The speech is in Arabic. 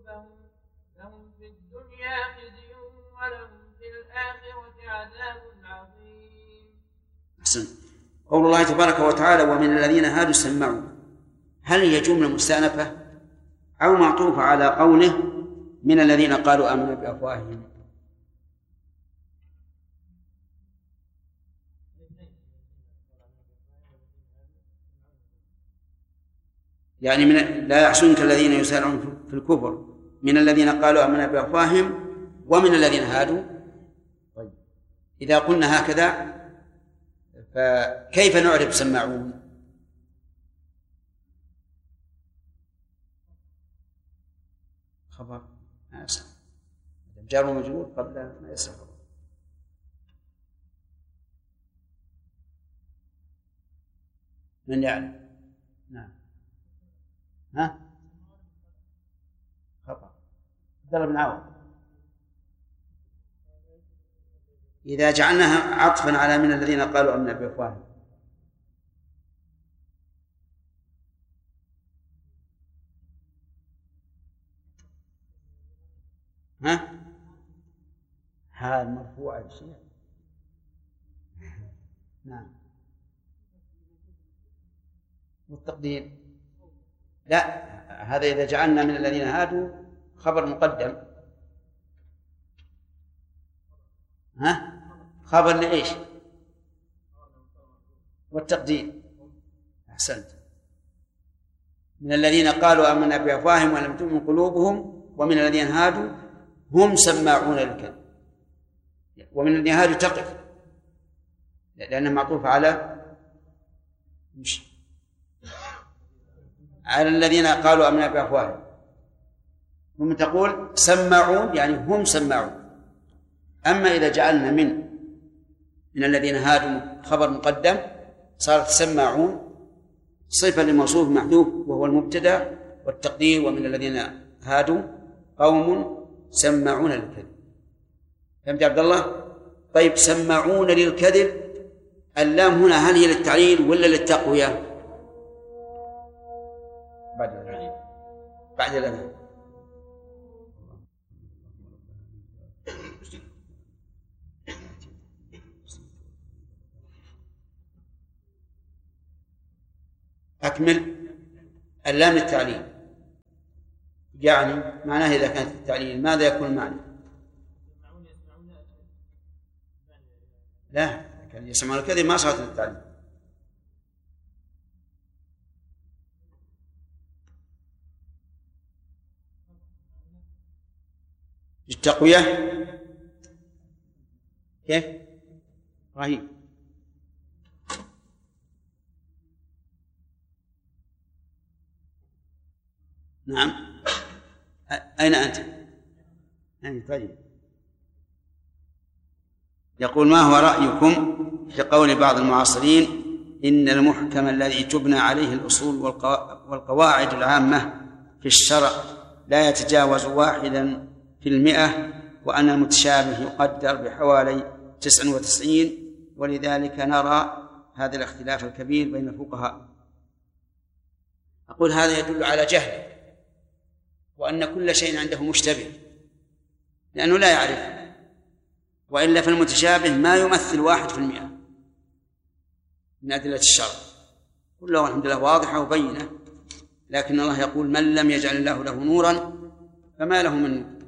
لهم في الدنيا خزي ولهم في الآخرة عذاب عظيم. أحسن. قول الله تبارك وتعالى ومن الذين هادوا السماعون، هل هي جملة مستأنفة أو معطوفة على قوله من الذين قالوا آمنا بأفواههم؟ يعني لا يحزنك الذين يسارعون في الكفر من الذين قالوا آمنا بأفواههم ومن الذين هادوا. طيب إذا قلنا هكذا فكيف نعرف سماعون؟ خبر جار ومجرور قبل ما يصح. من يعلم؟ نعم. ها؟ خطأ. عبد الله بن عوض. إذا جعلناها عطفا على من الذين قالوا آمنا بأفواههم. ها؟ هذا مرفوع شيء. نعم. والتقدير لا، هذا إذا جعلنا من الذين هادوا خبر مقدم. ها؟ خبر لإيش؟ والتقدير. أحسنت. من الذين قالوا آمنا بأفواههم ولم تؤمن قلوبهم ومن الذين هادوا هم سماعون للكذب. ومن الذين هادوا تقف لأنها معطوفة على الذين قالوا آمنا بأفواههم. ثم تقول سماعون يعني هم سماعون. أما إذا جعلنا من الذين هادوا خبر مقدم صارت سماعون صفة لموصوف محذوف وهو المبتدأ، والتقدير ومن الذين هادوا قوم سماعون للكذب. فهمت يا عبد الله؟ طيب سماعون للكذب، اللام هنا هل هي للتعليل ولا للتقوية؟ بعد الأذان. أكمل. اللام للتعليل يعني معناه إذا كانت التعليل ماذا يكون معنى؟ لا، كان يسمعون الكذب ما صارت للتعليل. التقوية كيف؟ رهيب. نعم. أين أنت؟ طيب. يقول ما هو رأيكم في قول بعض المعاصرين إن المحكم الذي تبنى عليه الأصول والقواعد العامة في الشرع لا يتجاوز 1%، وأن المتشابه يقدر بحوالي 99، ولذلك نرى هذا الاختلاف الكبير بين الفقهاء. أقول هذا يدل على جهل، وأن كل شيء عنده مشتبه لأنه لا يعرف، وإلا فالمتشابه ما يمثل 1% من أدلة الشرع، كلها الحمد لله واضحة وبينة. لكن الله يقول من لم يجعل الله له نورا فما له من نور.